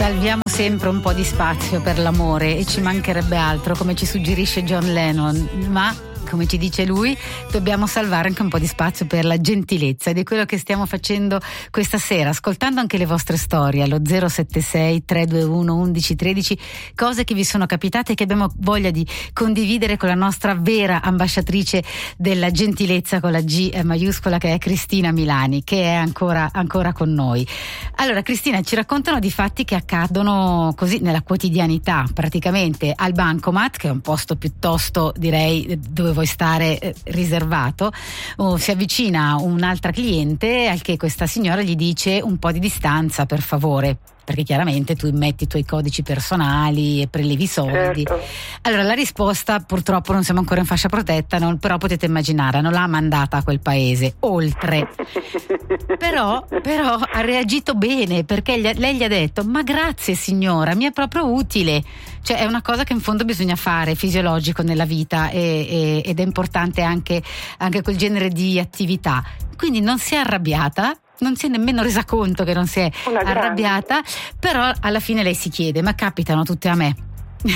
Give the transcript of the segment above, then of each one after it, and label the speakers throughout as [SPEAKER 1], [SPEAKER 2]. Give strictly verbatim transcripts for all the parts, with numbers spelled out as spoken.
[SPEAKER 1] Salviamo sempre un po' di spazio per l'amore e ci mancherebbe altro, come ci suggerisce John Lennon, ma come ci dice lui, dobbiamo salvare anche un po' di spazio per la gentilezza, ed è quello che stiamo facendo questa sera, ascoltando anche le vostre storie allo zero sette sei tre due uno undici tredici, cose che vi sono capitate e che abbiamo voglia di condividere con la nostra vera ambasciatrice della gentilezza con la G maiuscola, che è Cristina Milani, che è ancora, ancora con noi. Allora Cristina, ci raccontano di fatti che accadono così nella quotidianità, praticamente al bancomat, che è un posto piuttosto, direi, dove vuoi stare eh, riservato, oh, si avvicina un'altra cliente al che questa signora gli dice un po' di distanza per favore, perché chiaramente tu metti i tuoi codici personali e prelevi i soldi.
[SPEAKER 2] Certo.
[SPEAKER 1] Allora la risposta, purtroppo non siamo ancora in fascia protetta, non, però potete immaginare, non l'ha mandata a quel paese, oltre. però, però ha reagito bene, perché gli, lei gli ha detto: ma grazie signora, mi è proprio utile. Cioè è una cosa che in fondo bisogna fare, fisiologico nella vita, e, e, ed è importante anche, anche quel genere di attività. Quindi non si è arrabbiata, non si è nemmeno resa conto che non si è
[SPEAKER 2] Una
[SPEAKER 1] arrabbiata, però alla fine lei si chiede: ma capitano tutte a me?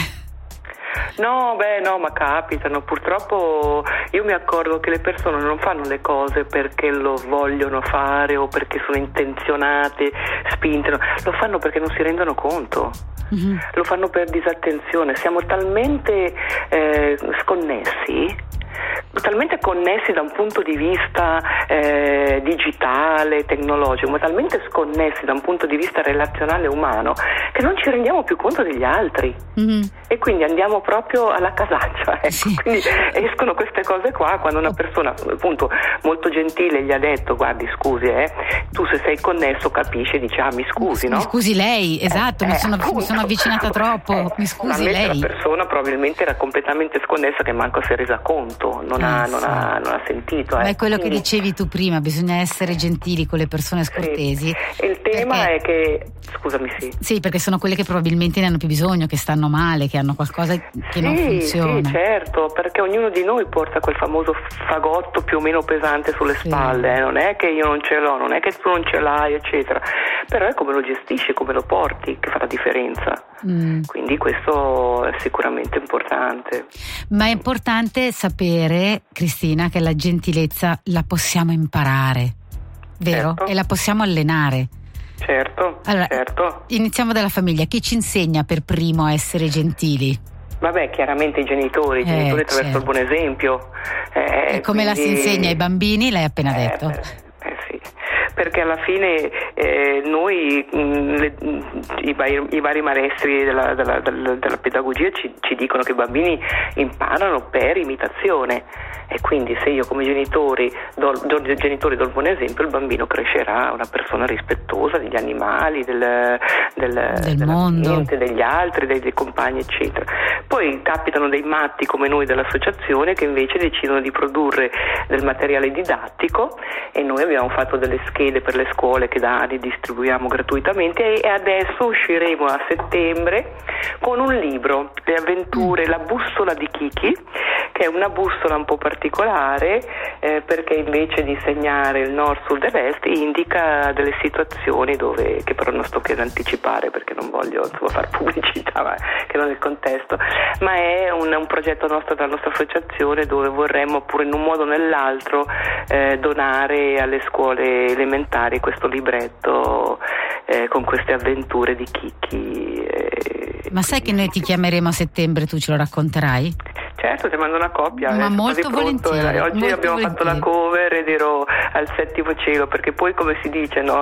[SPEAKER 2] No, beh, no, ma capitano. Purtroppo io mi accorgo che le persone non fanno le cose perché lo vogliono fare o perché sono intenzionate, spinte, no. Lo fanno perché non si rendono conto. Mm-hmm. Lo fanno per disattenzione. Siamo talmente eh, sconnessi, talmente connessi da un punto di vista eh, digitale, tecnologico, ma talmente sconnessi da un punto di vista relazionale umano, che non ci rendiamo più conto degli altri. Mm-hmm. E quindi andiamo proprio alla casaccia, ecco. Sì. Quindi escono queste cose qua quando una persona, appunto, molto gentile gli ha detto: guardi, scusi, eh, tu se sei connesso capisci, e dice: ah, mi scusi, no?
[SPEAKER 1] Mi scusi lei, esatto,
[SPEAKER 2] eh,
[SPEAKER 1] mi, sono,
[SPEAKER 2] eh,
[SPEAKER 1] mi sono avvicinata troppo,
[SPEAKER 2] eh,
[SPEAKER 1] mi scusi
[SPEAKER 2] lei.
[SPEAKER 1] lei.
[SPEAKER 2] La persona probabilmente era completamente sconnessa, che manco si è resa conto, non,
[SPEAKER 1] ah,
[SPEAKER 2] ha,
[SPEAKER 1] sì.
[SPEAKER 2] non, ha, non ha sentito.
[SPEAKER 1] Ma
[SPEAKER 2] eh.
[SPEAKER 1] è quello
[SPEAKER 2] Quindi,
[SPEAKER 1] che dicevi tu prima, bisogna essere gentili con le persone scortesi.
[SPEAKER 2] Sì. E il tema
[SPEAKER 1] perché,
[SPEAKER 2] è che, scusami, sì.
[SPEAKER 1] Sì, perché sono quelle che probabilmente ne hanno più bisogno, che stanno male, che hanno qualcosa che
[SPEAKER 2] sì,
[SPEAKER 1] non funziona.
[SPEAKER 2] Sì, certo, perché ognuno di noi porta quel famoso fagotto più o meno pesante sulle
[SPEAKER 1] sì.
[SPEAKER 2] spalle, eh? Non è che io non ce l'ho, non è che tu non ce l'hai, eccetera, però è come lo gestisci, come lo porti che fa la differenza. Mm. Quindi questo è sicuramente importante.
[SPEAKER 1] Ma è importante sapere, Cristina, che la gentilezza la possiamo imparare, vero?
[SPEAKER 2] Certo.
[SPEAKER 1] E la possiamo allenare.
[SPEAKER 2] Certo,
[SPEAKER 1] allora,
[SPEAKER 2] certo.
[SPEAKER 1] Iniziamo dalla famiglia. Chi ci insegna per primo a essere gentili?
[SPEAKER 2] Vabbè, chiaramente i genitori, i
[SPEAKER 1] eh,
[SPEAKER 2] genitori attraverso
[SPEAKER 1] certo.
[SPEAKER 2] il buon esempio. Eh,
[SPEAKER 1] e come
[SPEAKER 2] quindi...
[SPEAKER 1] la si insegna ai bambini, l'hai appena
[SPEAKER 2] eh,
[SPEAKER 1] detto.
[SPEAKER 2] Beh. Eh sì, perché alla fine eh, noi mh, le, i, vari, i vari maestri della, della, della, della pedagogia ci, ci dicono che i bambini imparano per imitazione, e quindi se io come genitori do, do, genitori do il buon esempio, il bambino crescerà una persona rispettosa degli animali, del, del,
[SPEAKER 1] del mondo,
[SPEAKER 2] degli altri, dei, dei compagni, eccetera. Poi capitano dei matti come noi dell'associazione che invece decidono di produrre del materiale didattico, e noi abbiamo fatto delle schede per le scuole che da anni distribuiamo gratuitamente, e adesso usciremo a settembre con un libro, Le avventure, la bussola di Kiki, che è una bussola un po' particolare eh, perché invece di segnare il nord, sud e l'est indica delle situazioni dove, che però non sto che ad anticipare perché non voglio insomma far pubblicità, ma che non è il contesto, ma è un, un progetto nostro della nostra associazione, dove vorremmo pure in un modo o nell'altro eh, donare alle scuole elementari questo libretto eh, con queste avventure di Kiki. Eh,
[SPEAKER 1] ma sai che noi ti chiameremo a settembre, tu ce lo racconterai?
[SPEAKER 2] Certo, ti mando una copia.
[SPEAKER 1] Ma molto volentieri.
[SPEAKER 2] Oggi
[SPEAKER 1] molto
[SPEAKER 2] abbiamo
[SPEAKER 1] volentieri.
[SPEAKER 2] fatto la cover ed ero al settimo cielo, perché poi, come si dice, no,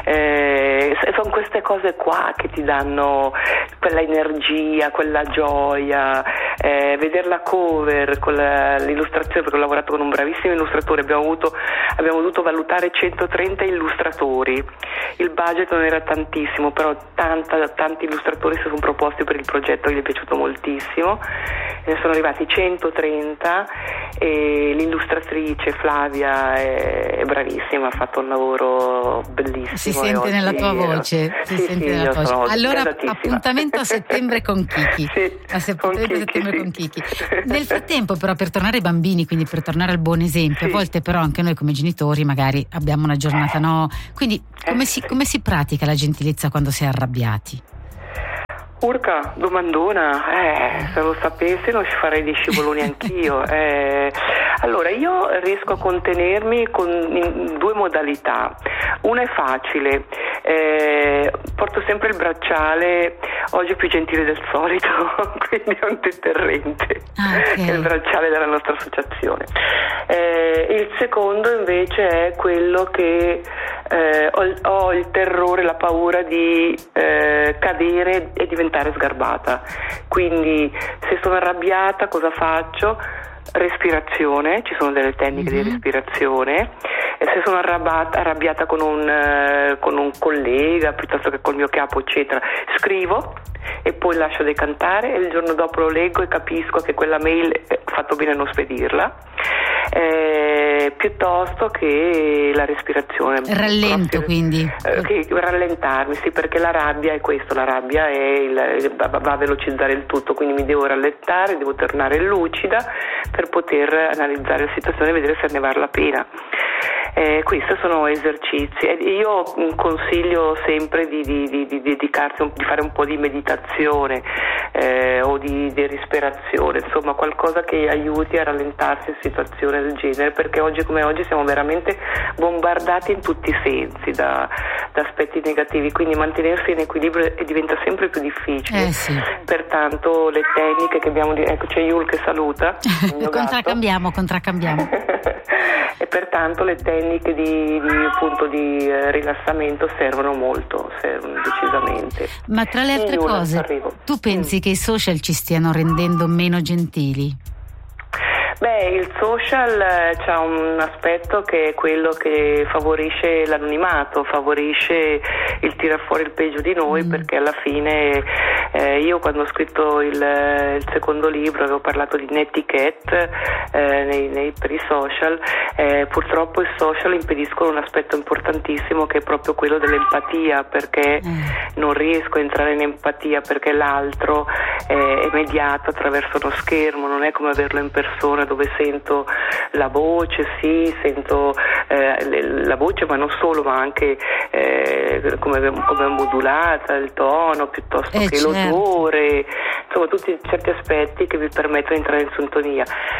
[SPEAKER 2] eh, sono queste cose qua che ti danno quella energia, quella gioia. Eh, vedere la cover con la, l'illustrazione, perché ho lavorato con un bravissimo illustratore, abbiamo avuto abbiamo dovuto valutare centotrenta illustratori, il budget non era tantissimo, però tanta, tanti illustratori si sono proposti per il progetto, gli è piaciuto moltissimo, ne sono arrivati centotrenta e l'illustratrice Flavia è, è bravissima, ha fatto un lavoro bellissimo.
[SPEAKER 1] Si sente nella tua voce, si
[SPEAKER 2] sì,
[SPEAKER 1] sente
[SPEAKER 2] sì,
[SPEAKER 1] nella tua voce. Allora appuntamento a settembre con Kiki.
[SPEAKER 2] Sì,
[SPEAKER 1] a settembre,
[SPEAKER 2] con
[SPEAKER 1] settembre
[SPEAKER 2] Kiki,
[SPEAKER 1] con
[SPEAKER 2] sì.
[SPEAKER 1] Kiki. Nel frattempo però, per tornare ai bambini, quindi per tornare al buon esempio,
[SPEAKER 2] sì.
[SPEAKER 1] a volte però anche noi come genitori magari abbiamo una giornata no, quindi come,
[SPEAKER 2] eh,
[SPEAKER 1] si,
[SPEAKER 2] sì.
[SPEAKER 1] come si pratica la gentilezza quando si è arrabbiati?
[SPEAKER 2] Urca, domandona, eh, se lo sapessi non ci farei dei scivoloni anch'io. Eh, allora, io riesco a contenermi con in due modalità. Una è facile, eh, porto sempre il bracciale, oggi è più gentile del solito, quindi è un deterrente, ah, okay. È il bracciale della nostra associazione. Eh, il secondo invece è quello che eh, ho, ho il terrore, la paura di eh, cadere e diventare sgarbata, quindi se sono arrabbiata cosa faccio? Respirazione, ci sono delle tecniche mm-hmm. di respirazione, e se sono arrabbiata, arrabbiata con un, eh, con un collega piuttosto che col mio capo eccetera, scrivo e poi lascio decantare e il giorno dopo lo leggo e capisco che quella mail è fatto bene a non spedirla, eh, piuttosto che la respirazione.
[SPEAKER 1] Rallento, quindi
[SPEAKER 2] eh, che rallentarmi, sì, perché la rabbia è questo, la rabbia è il, va, va a velocizzare il tutto, quindi mi devo rallentare, devo tornare lucida per poter analizzare la situazione e vedere se ne vale la pena. Eh, questi sono esercizi e io consiglio sempre di, di, di, di dedicarsi, di fare un po' di meditazione eh, o di, di respirazione, insomma qualcosa che aiuti a rallentarsi in situazioni del genere, perché oggi come oggi siamo veramente bombardati in tutti i sensi da, da aspetti negativi, quindi mantenersi in equilibrio diventa sempre più difficile.
[SPEAKER 1] Eh sì.
[SPEAKER 2] Pertanto le tecniche che abbiamo, ecco c'è Yul che saluta,
[SPEAKER 1] contraccambiamo, contraccambiamo.
[SPEAKER 2] E pertanto le tecniche di, di appunto di eh, rilassamento servono molto, servono decisamente.
[SPEAKER 1] Ma tra le altre
[SPEAKER 2] Quindi
[SPEAKER 1] cose,
[SPEAKER 2] arrivo.
[SPEAKER 1] tu pensi mm. che i social ci stiano rendendo meno gentili?
[SPEAKER 2] Beh, il social eh, c'ha un aspetto che è quello che favorisce l'anonimato, favorisce il tirar fuori il peggio di noi, mm. perché alla fine eh, io quando ho scritto il, il secondo libro avevo parlato di netiquette eh, nei, nei, per i social, eh, purtroppo i social impediscono un aspetto importantissimo che è proprio quello dell'empatia, perché mm. non riesco a entrare in empatia perché l'altro eh, è mediato attraverso uno schermo, non è come averlo in persona dove sento la voce, sì, sento eh, la voce ma non solo, ma anche eh, come, come è modulata, il tono piuttosto
[SPEAKER 1] eh,
[SPEAKER 2] che
[SPEAKER 1] certo.
[SPEAKER 2] l'odore, insomma tutti certi aspetti che vi permettono di entrare in sintonia.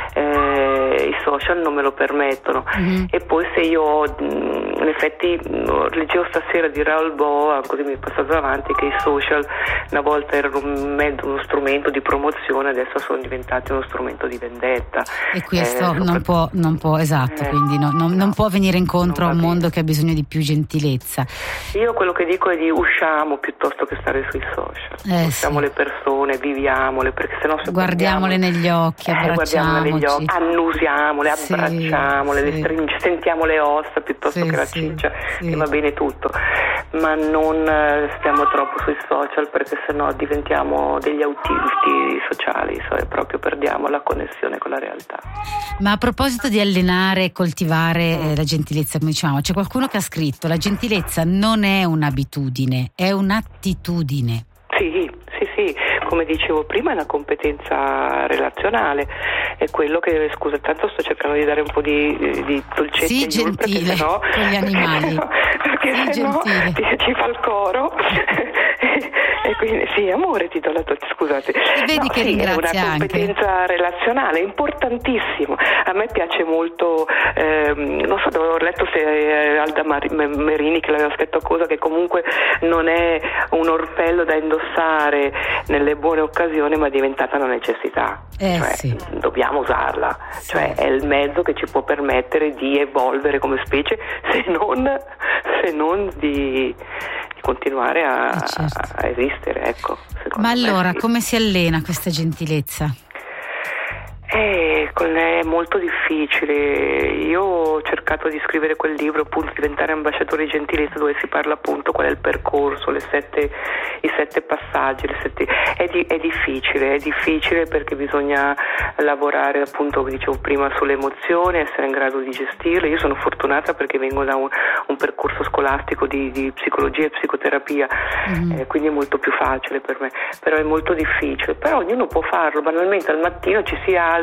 [SPEAKER 2] Eh, i social non me lo permettono. Mm-hmm. E poi se io mh, in effetti mh, leggevo stasera di Raoul Boa, così mi è passato davanti, che i social una volta erano un mezzo, uno strumento di promozione, adesso sono diventati uno strumento di vendetta.
[SPEAKER 1] E questo
[SPEAKER 2] eh,
[SPEAKER 1] non può, non può, esatto,
[SPEAKER 2] eh,
[SPEAKER 1] quindi no, non,
[SPEAKER 2] no,
[SPEAKER 1] non può venire incontro a un mondo
[SPEAKER 2] bene.
[SPEAKER 1] che ha bisogno di più gentilezza.
[SPEAKER 2] Io quello che dico è di usciamo piuttosto che stare sui social,
[SPEAKER 1] eh,
[SPEAKER 2] usciamo
[SPEAKER 1] sì.
[SPEAKER 2] le persone, viviamole, perché sennò se
[SPEAKER 1] guardiamole
[SPEAKER 2] guardiamo,
[SPEAKER 1] negli occhi,
[SPEAKER 2] eh, guardiamole negli occhi, annusiamole,
[SPEAKER 1] sì,
[SPEAKER 2] abbracciamole,
[SPEAKER 1] sì.
[SPEAKER 2] le stringi, sentiamo le ossa piuttosto
[SPEAKER 1] sì,
[SPEAKER 2] che la
[SPEAKER 1] sì,
[SPEAKER 2] ciccia,
[SPEAKER 1] sì.
[SPEAKER 2] che va bene tutto, ma non eh, stiamo troppo sui social perché sennò diventiamo degli autisti sociali, so, e proprio perdiamo la connessione con la realtà.
[SPEAKER 1] Ma a proposito di allenare e coltivare eh, la gentilezza, come diciamo, c'è qualcuno che ha scritto: la gentilezza non è un'abitudine, è un'attitudine.
[SPEAKER 2] Sì, sì, sì, come dicevo prima è una competenza relazionale, è quello che, scusa, tanto sto cercando di dare un po' di, di dolcezza,
[SPEAKER 1] sì, gentile, perché sennò, con gli animali,
[SPEAKER 2] perché
[SPEAKER 1] sì,
[SPEAKER 2] sennò ti, ci fa il coro. E quindi sì, amore, ti do la tua, scusate.
[SPEAKER 1] E vedi
[SPEAKER 2] no,
[SPEAKER 1] che
[SPEAKER 2] sì,
[SPEAKER 1] ringrazia
[SPEAKER 2] è una competenza
[SPEAKER 1] anche.
[SPEAKER 2] relazionale, importantissimo. A me piace molto, ehm, non so, avevo letto se eh, Alda Mar- Merini che l'aveva scritto cosa, che comunque non è un orpello da indossare nelle buone occasioni, ma è diventata una necessità.
[SPEAKER 1] Eh,
[SPEAKER 2] cioè,
[SPEAKER 1] sì.
[SPEAKER 2] dobbiamo usarla,
[SPEAKER 1] sì.
[SPEAKER 2] Cioè è il mezzo che ci può permettere di evolvere come specie, se non, se non di continuare a,
[SPEAKER 1] eh certo.
[SPEAKER 2] a esistere, ecco.
[SPEAKER 1] Ma allora,
[SPEAKER 2] sì.
[SPEAKER 1] come si allena questa gentilezza?
[SPEAKER 2] Eh, è molto difficile. Io ho cercato di scrivere quel libro, appunto, diventare ambasciatore di gentilezza, dove si parla appunto qual è il percorso, le sette, i sette passaggi, le sette... È, di, è difficile, è difficile perché bisogna lavorare, appunto, come dicevo prima, sulle emozioni, essere in grado di gestirle. Io sono fortunata perché vengo da un, un percorso scolastico di, di psicologia e psicoterapia, mm-hmm. eh, quindi è molto più facile per me, però è molto difficile. Però ognuno può farlo, banalmente al mattino ci si alza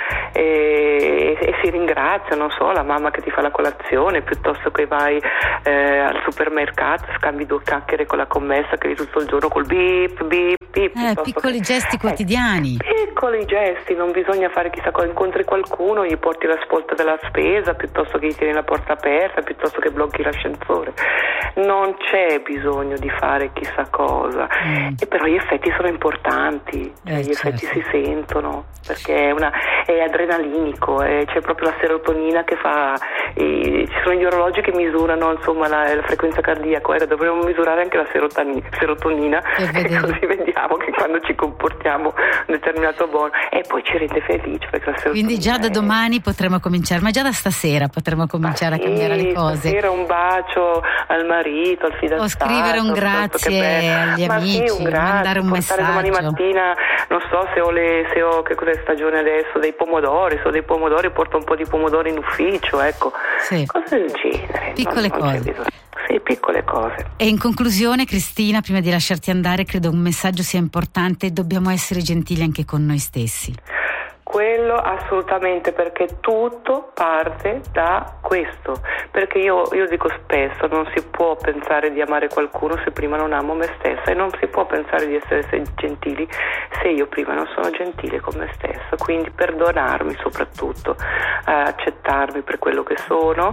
[SPEAKER 2] e, e si ringrazia, non so, la mamma che ti fa la colazione, piuttosto che vai eh, al supermercato, scambi due chiacchiere con la commessa che di tutto il giorno col bip bip bip,
[SPEAKER 1] Eh, piccoli
[SPEAKER 2] che,
[SPEAKER 1] gesti
[SPEAKER 2] eh,
[SPEAKER 1] quotidiani.
[SPEAKER 2] Piccoli gesti, non bisogna fare chissà cosa, incontri qualcuno, gli porti la spolta della spesa, piuttosto che gli tieni la porta aperta, piuttosto che blocchi l'ascensore. Non c'è bisogno di fare chissà cosa, mm. e però gli effetti sono importanti, cioè,
[SPEAKER 1] eh,
[SPEAKER 2] gli effetti
[SPEAKER 1] certo.
[SPEAKER 2] si sentono, perché è, una, è adrenalinico, è, c'è proprio la serotonina che fa, i, ci sono gli orologi che misurano insomma la, la frequenza cardiaca, eh, dovremmo misurare anche la serotonina, serotonina e così vediamo che quando ci comportiamo un determinato modo, e poi ci rende felice, perché la serotonina
[SPEAKER 1] quindi già da
[SPEAKER 2] è...
[SPEAKER 1] domani potremo cominciare, ma già da stasera potremo cominciare
[SPEAKER 2] ah,
[SPEAKER 1] a cambiare
[SPEAKER 2] sì,
[SPEAKER 1] le cose.
[SPEAKER 2] Stasera un bacio al marito, al fidanzato,
[SPEAKER 1] o scrivere un grazie agli
[SPEAKER 2] ma
[SPEAKER 1] amici,
[SPEAKER 2] sì, un grazie,
[SPEAKER 1] mandare un messaggio.
[SPEAKER 2] Domani mattina non so se ho le se ho che cos'è stagione adesso, dei pomodori, se ho dei pomodori porto un po' di pomodori in ufficio, ecco, sì. Cose del genere,
[SPEAKER 1] piccole
[SPEAKER 2] non,
[SPEAKER 1] cose.
[SPEAKER 2] Non sì, piccole cose.
[SPEAKER 1] E in conclusione, Cristina, prima di lasciarti andare, credo un messaggio sia importante: dobbiamo essere gentili anche con noi stessi.
[SPEAKER 2] Quello assolutamente, perché tutto parte da questo, perché io, io dico spesso, non si può pensare di amare qualcuno se prima non amo me stessa, e non si può pensare di essere gentili se io prima non sono gentile con me stessa, quindi perdonarmi soprattutto, eh, accettarmi per quello che sono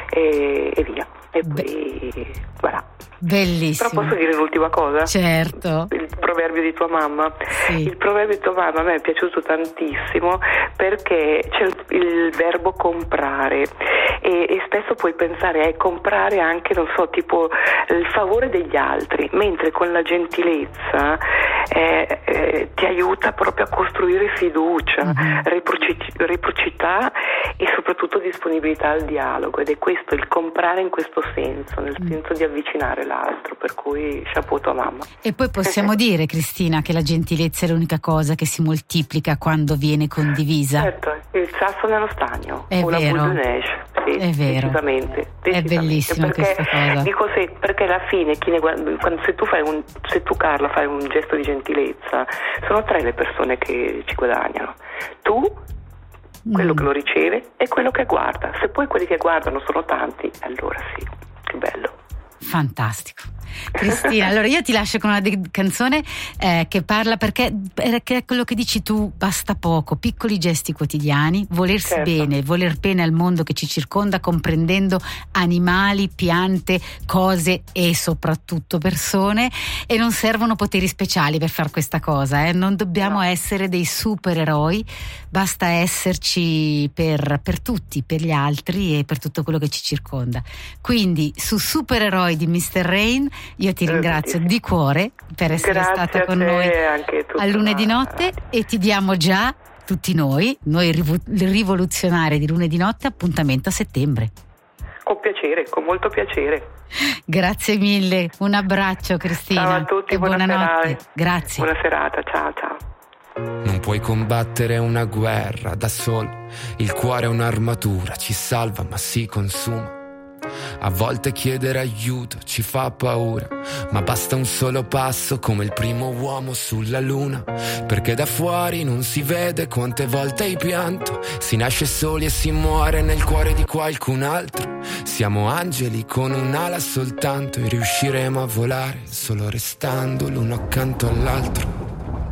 [SPEAKER 2] e, e via, e poi voilà.
[SPEAKER 1] Bellissimo.
[SPEAKER 2] Però posso dire l'ultima cosa?
[SPEAKER 1] Certo.
[SPEAKER 2] Il proverbio di tua mamma.
[SPEAKER 1] Sì.
[SPEAKER 2] Il proverbio di tua mamma a me è piaciuto tantissimo, perché c'è il, il verbo comprare e, e spesso puoi pensare a comprare anche, non so, tipo il favore degli altri, mentre con la gentilezza eh, eh, ti aiuta proprio a costruire fiducia, mm-hmm. reproci- reciprocità e soprattutto disponibilità al dialogo, ed è questo il comprare in questo senso, nel mm. senso di avvicinare l'altro, per cui chapeau tua mamma.
[SPEAKER 1] E poi possiamo dire, Cristina, che la gentilezza è l'unica cosa che si moltiplica quando viene condivisa.
[SPEAKER 2] Certo, il sasso nello stagno,
[SPEAKER 1] è
[SPEAKER 2] una
[SPEAKER 1] vero.
[SPEAKER 2] boule de neige, sì,
[SPEAKER 1] è vero,
[SPEAKER 2] decisamente, decisamente.
[SPEAKER 1] È bellissima
[SPEAKER 2] perché,
[SPEAKER 1] questa cosa.
[SPEAKER 2] Dico se, perché alla fine chi ne guarda, quando, se tu fai un, se tu Carla fai un gesto di gentilezza, sono tre le persone che ci guadagnano. Tu, quello mm. che lo riceve, e quello che guarda. Se poi quelli che guardano sono tanti, allora sì, che bello.
[SPEAKER 1] Fantastico. Cristina, allora io ti lascio con una de- canzone eh, che parla, perché, perché è quello che dici tu, basta poco, piccoli gesti quotidiani, volersi
[SPEAKER 2] certo.
[SPEAKER 1] bene, voler bene al mondo che ci circonda, comprendendo animali, piante, cose e soprattutto persone, e non servono poteri speciali per far questa cosa, eh? Non dobbiamo no. essere dei supereroi, basta esserci per, per tutti, per gli altri e per tutto quello che ci circonda. Quindi su Supereroi di mister Rain io ti ringrazio di cuore per essere
[SPEAKER 2] Grazie
[SPEAKER 1] stata con noi a lunedì notte, e ti diamo già, tutti noi, noi rivoluzionari di lunedì notte, appuntamento a settembre.
[SPEAKER 2] Con piacere, con molto piacere.
[SPEAKER 1] Grazie mille, un abbraccio Cristina.
[SPEAKER 2] Ciao a tutti,
[SPEAKER 1] e buonanotte.
[SPEAKER 2] Buona
[SPEAKER 1] Grazie.
[SPEAKER 2] Buona serata, ciao ciao.
[SPEAKER 3] Non puoi combattere una guerra da solo, il cuore è un'armatura, ci salva ma si consuma. A volte chiedere aiuto ci fa paura, ma basta un solo passo come il primo uomo sulla luna, perché da fuori non si vede quante volte hai pianto, si nasce soli e si muore nel cuore di qualcun altro. Siamo angeli con un'ala soltanto e riusciremo a volare solo restando l'uno accanto all'altro.